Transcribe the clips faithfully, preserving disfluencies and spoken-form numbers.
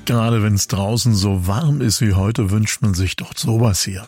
Gerade wenn es draußen so warm ist wie heute, wünscht man sich doch sowas hier.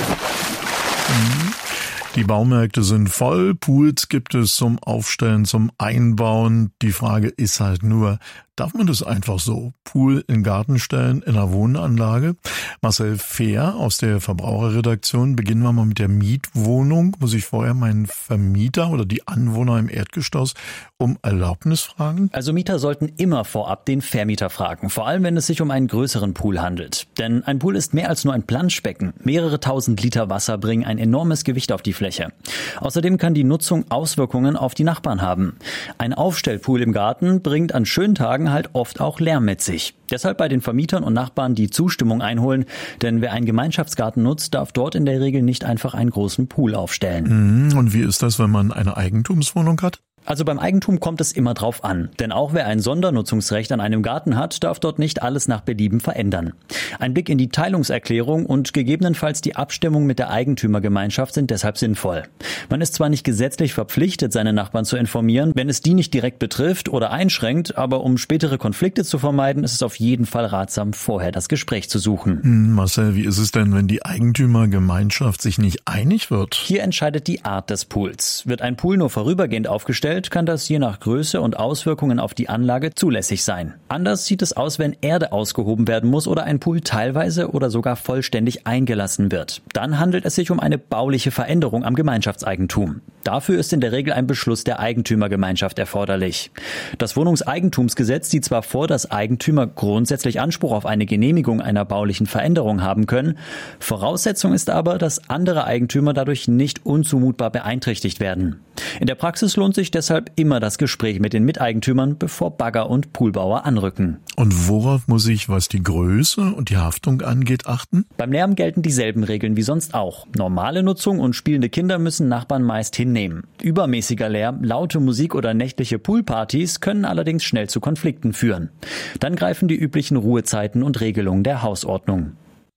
Mhm. Die Baumärkte sind voll, Pools gibt es zum Aufstellen, zum Einbauen. Die Frage ist halt nur, darf man das einfach so? Pool in den Garten stellen, in einer Wohnanlage? Marcel Fehr aus der Verbraucherredaktion. Beginnen wir mal mit der Mietwohnung. Muss ich vorher meinen Vermieter oder die Anwohner im Erdgeschoss um Erlaubnis fragen? Also Mieter sollten immer vorab den Vermieter fragen, vor allem wenn es sich um einen größeren Pool handelt. Denn ein Pool ist mehr als nur ein Planschbecken. Mehrere tausend Liter Wasser bringen ein enormes Gewicht auf die Fläche. Außerdem kann die Nutzung Auswirkungen auf die Nachbarn haben. Ein Aufstellpool im Garten bringt an schönen Tagen halt oft auch Lärm mit sich. Deshalb bei den Vermietern und Nachbarn die Zustimmung einholen, denn wer einen Gemeinschaftsgarten nutzt, darf dort in der Regel nicht einfach einen großen Pool aufstellen. Und wie ist das, wenn man eine Eigentumswohnung hat? Also beim Eigentum kommt es immer drauf an, denn auch wer ein Sondernutzungsrecht an einem Garten hat, darf dort nicht alles nach Belieben verändern. Ein Blick in die Teilungserklärung und gegebenenfalls die Abstimmung mit der Eigentümergemeinschaft sind deshalb sinnvoll. Man ist zwar nicht gesetzlich verpflichtet, seine Nachbarn zu informieren, wenn es die nicht direkt betrifft oder einschränkt, aber um spätere Konflikte zu vermeiden, ist es auf jeden Fall ratsam, vorher das Gespräch zu suchen. Hm, Marcel, wie ist es denn, wenn die Eigentümergemeinschaft sich nicht einig wird? Hier entscheidet die Art des Pools. Wird ein Pool nur vorübergehend aufgestellt, kann das je nach Größe und Auswirkungen auf die Anlage zulässig sein. Anders sieht es aus, wenn Erde ausgehoben werden muss oder ein Pool teilweise oder sogar vollständig eingelassen wird. Dann handelt es sich um eine bauliche Veränderung am Gemeinschaftseigentum. Dafür ist in der Regel ein Beschluss der Eigentümergemeinschaft erforderlich. Das Wohnungseigentumsgesetz sieht zwar vor, dass Eigentümer grundsätzlich Anspruch auf eine Genehmigung einer baulichen Veränderung haben können. Voraussetzung ist aber, dass andere Eigentümer dadurch nicht unzumutbar beeinträchtigt werden. In der Praxis lohnt sich deshalb immer das Gespräch mit den Miteigentümern, bevor Bagger und Poolbauer anrücken. Und worauf muss ich, was die Größe und die Haftung angeht, achten? Beim Lärm gelten dieselben Regeln wie sonst auch. Normale Nutzung und spielende Kinder müssen Nachbarn meist hinnehmen. Übermäßiger Lärm, laute Musik oder nächtliche Poolpartys können allerdings schnell zu Konflikten führen. Dann greifen die üblichen Ruhezeiten und Regelungen der Hausordnung.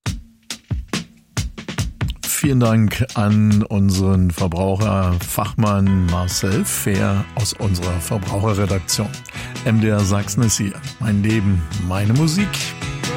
Vielen Dank an unseren Verbraucherfachmann Marcel Fehr aus unserer Verbraucherredaktion. M D R Sachsen ist hier. Mein Leben, meine Musik.